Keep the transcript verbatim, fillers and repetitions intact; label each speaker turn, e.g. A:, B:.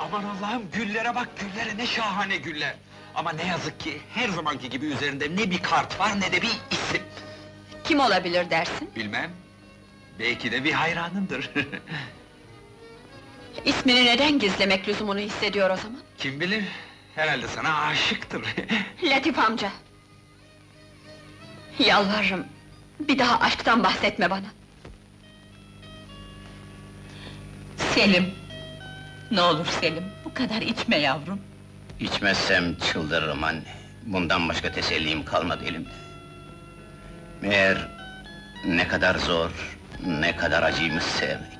A: Aman Allah'ım, güllere bak, güllere, ne şahane güller! Ama ne yazık ki, her zamanki gibi üzerinde ne bir kart var, ne de bir isim!
B: Kim olabilir dersin?
A: Bilmem, belki de bir hayranındır!
B: İsmini neden gizlemek lüzumunu hissediyor o zaman?
A: Kim bilir, herhalde sana aşıktır!
B: Latif amca! Yalvarırım, bir daha aşktan bahsetme bana!
C: Selim! Ne olur Selim, bu kadar içme yavrum!
D: İçmezsem çıldırırım anne. Bundan başka tesellim kalmadı elimde. Meğer ne kadar zor, ne kadar acıymış sevmek.